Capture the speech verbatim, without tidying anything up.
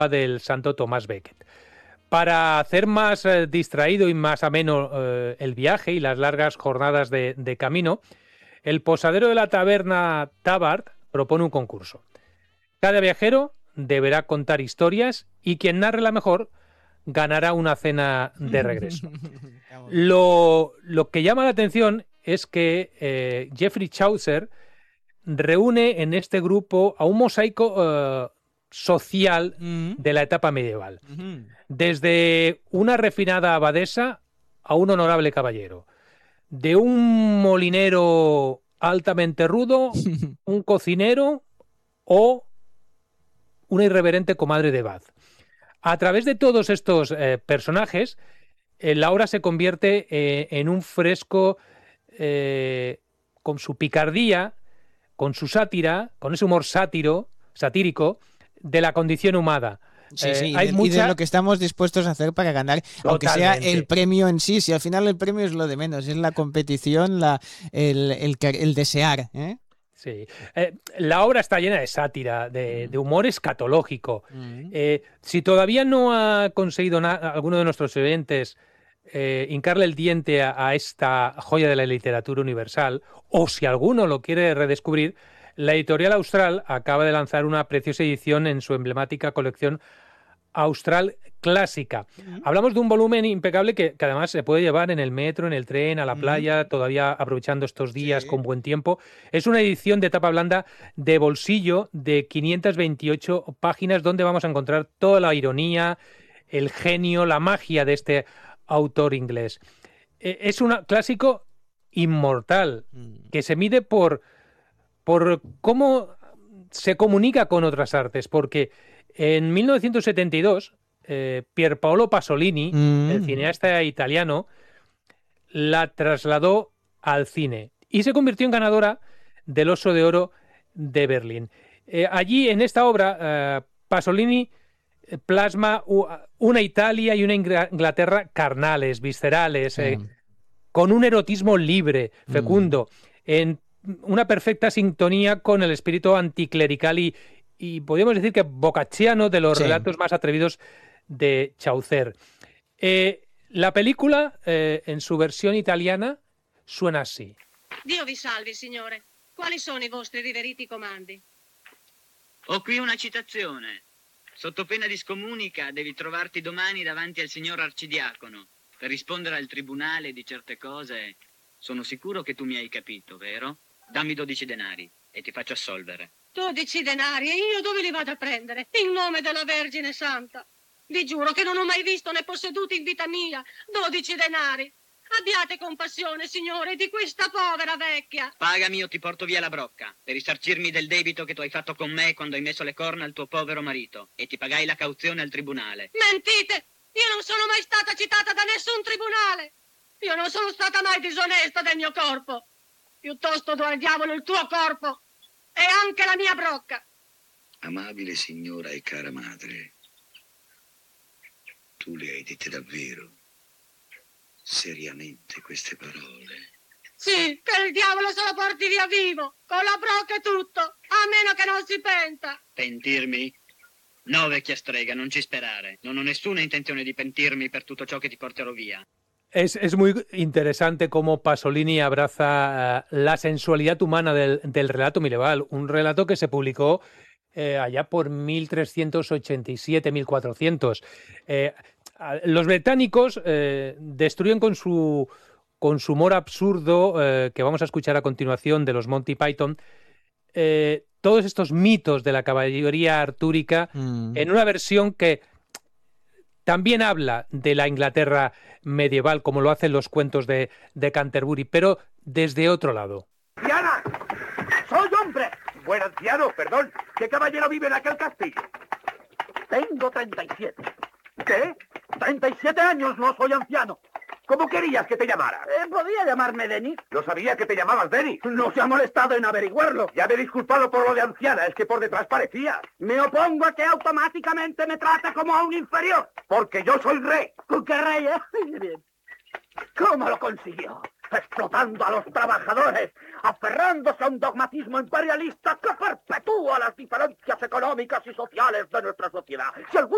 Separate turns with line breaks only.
del santo Tomás Becket. Para hacer más eh, distraído y más ameno eh, el viaje y las largas jornadas de, de camino, el posadero de la taberna Tabard propone un concurso. Cada viajero deberá contar historias y quien narre la mejor ganará una cena de regreso. Lo, lo que llama la atención es que eh, Geoffrey Chaucer reúne en este grupo a un mosaico eh, social
Mm.
de la etapa medieval.
Ujú.
Desde una refinada abadesa a un honorable caballero. De un molinero altamente rudo, un cocinero o una irreverente comadre de Bath. A través de todos estos eh, personajes, eh, la obra se convierte eh, en un fresco eh, con su picardía, con su sátira, con ese humor sátiro, satírico de la condición humana.
Sí,
Eh,
sí, y,
hay
de,
mucha...
y de lo que estamos dispuestos a hacer para ganar, aunque sea
Totalmente.
el premio en sí. Si al final el premio es lo de menos, es la competición, la, el, el, el desear, ¿eh?
Sí. Eh, la obra está llena de sátira, de, de humor escatológico.
Mm.
Eh, si todavía no ha conseguido alguno de nuestros oyentes eh, hincarle el diente a, a esta joya de la literatura universal, o si alguno lo quiere redescubrir, la editorial Austral acaba de lanzar una preciosa edición en su emblemática colección Austral Clásica.
Mm.
Hablamos de un volumen impecable que, que además se puede llevar en el metro, en el tren, a la
Mm.
playa, todavía aprovechando estos días
Sí.
con buen tiempo. Es una edición de tapa blanda de bolsillo de quinientas veintiocho páginas donde vamos a encontrar toda la ironía, el genio, la magia de este autor inglés. Eh, es un clásico inmortal
Mm.
que se mide por, por cómo se comunica con otras artes, porque en mil novecientos setenta y dos, eh, Pierpaolo Pasolini,
Mm.
el cineasta italiano, la trasladó al cine y se convirtió en ganadora del Oso de Oro de Berlín. Eh, allí, en esta obra, eh, Pasolini plasma una Italia y una Inglaterra carnales, viscerales,
Sí.
eh, con un erotismo libre, fecundo,
Mm.
en una perfecta sintonía con el espíritu anticlerical y, y podríamos decir que boccacciano de los
Sí.
relatos más atrevidos de Chaucer. Eh, la película, eh, en su versión italiana, suena así.
Dio vi salvi, signore. Quali sono i vostri riveriti comandi?
Ho qui una citazione. Sotto pena di scomunica devi trovarti domani davanti al signor arcidiacono per rispondere al tribunale di certe cose. Sono sicuro che tu mi hai capito, vero? Dammi dodici denari e ti faccio assolvere.
Dodici denari e io dove li vado a prendere? In nome della Vergine Santa. Vi giuro che non ho mai visto né posseduto in vita mia dodici denari. Abbiate compassione, signore, di questa povera vecchia.
Pagami o ti porto via la brocca per risarcirmi del debito che tu hai fatto con me quando hai messo le corna al tuo povero marito e ti pagai la cauzione al tribunale.
Mentite! Io non sono mai stata citata da nessun tribunale. Io non sono stata mai disonesta del mio corpo. Piuttosto do al diavolo il tuo corpo e anche la mia brocca.
Amabile signora e cara madre, tu le hai dette davvero, seriamente queste parole?
Sì, che il diavolo se lo porti via vivo, con la brocca e tutto, a meno che non si penta.
Pentirmi? No, vecchia strega, non ci sperare. Non ho nessuna intenzione di pentirmi per tutto ciò che ti porterò via.
Es, es muy interesante cómo Pasolini abraza uh, la sensualidad humana del, del relato medieval, un relato que se publicó eh, allá por mil trescientos ochenta y siete, mil cuatrocientos. Eh, los británicos eh, destruyen con su, con su humor absurdo, eh, que vamos a escuchar a continuación de los Monty Python, eh, todos estos mitos de la caballería artúrica mm. en una versión que también habla de la Inglaterra medieval, como lo hacen los cuentos de, de Canterbury, pero desde otro lado.
¡Diana! ¡Soy hombre! Buen anciano, perdón. ¿Qué caballero vive en aquel castillo? Tengo treinta y siete. ¿Qué? treinta y siete años, no soy anciano. ¿Cómo querías que te llamara?
Eh, ¿Podía llamarme Denis?
No sabía que te llamabas Denis.
No se ha molestado en averiguarlo.
Ya me he disculpado por lo de anciana, es que por detrás parecía.
Me opongo a que automáticamente me trate como a un inferior.
Porque yo soy rey.
¿Qué rey, eh? Bien. ¿Cómo lo consiguió? Explotando a los trabajadores, aferrándose a un dogmatismo imperialista que perpetúa las diferencias económicas y sociales de nuestra sociedad. Si algún